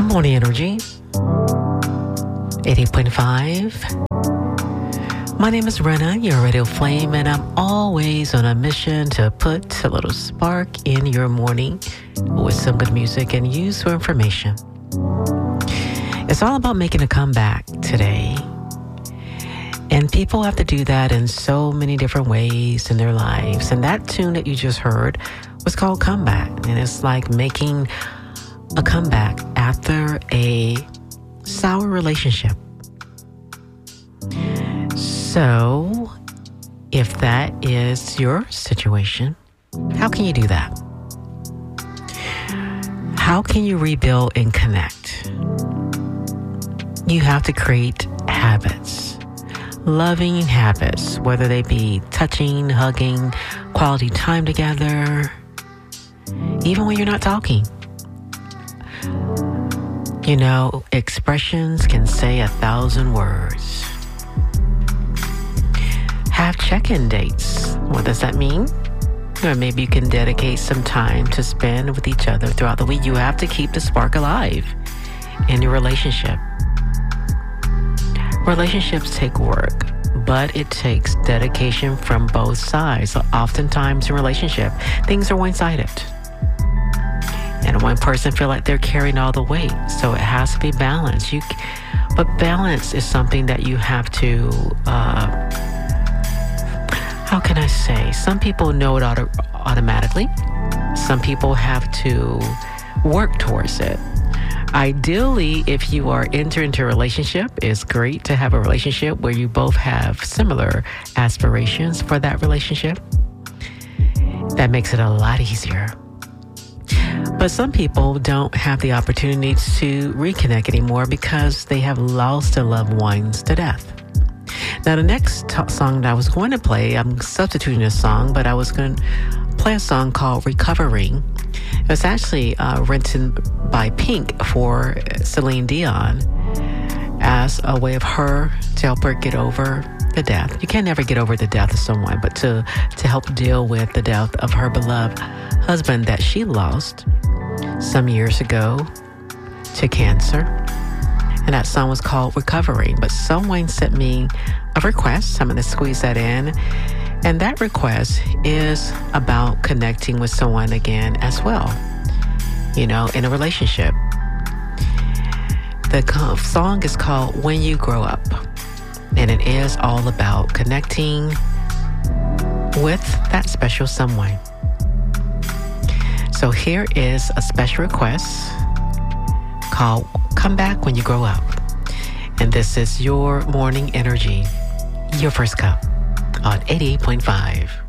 Morning Energy 88.5. My name is Rena, your radio flame, and I'm always on a mission to put a little spark in your morning with some good music and useful information. It's all about making a comeback today. And people have to do that in so many different ways in their lives. And that tune that you just heard was called Comeback. And it's like making a comeback after a sour relationship. So, if that is your situation, how can you do that? How can you rebuild and connect? You have to create habits, loving habits, whether they be touching, hugging, quality time together, even when you're not talking. You know, expressions can say 1,000 words. Have check-in dates. What does that mean? Or maybe you can dedicate some time to spend with each other throughout the week. You have to keep the spark alive in your relationship. Relationships take work, but it takes dedication from both sides. So oftentimes in a relationship, things are one-sided. And one person feel like they're carrying all the weight. So it has to be balanced. But balance is something that you have to, how can I say? Some people know it automatically. Some people have to work towards it. Ideally, if you are entering into a relationship, it's great to have a relationship where you both have similar aspirations for that relationship. That makes it a lot easier. But some people don't have the opportunity to reconnect anymore because they have lost their loved ones to death. Now, the next song that I was going to play, I'm substituting a song, but I was going to play a song called Recovering. It was actually written by Pink for Celine Dion as a way of her to help her get over the death. You can never get over the death of someone, but to help deal with the death of her beloved husband that she lost some years ago to cancer. And that song was called Recovering. But someone sent me a request. I'm going to squeeze that in. And that request is about connecting with someone again as well, you know, in a relationship. The song is called When You Grow Up. And it is all about connecting with that special someone. So here is a special request called Come Back When You Grow Up. And this is your morning energy, your first cup on 88.5.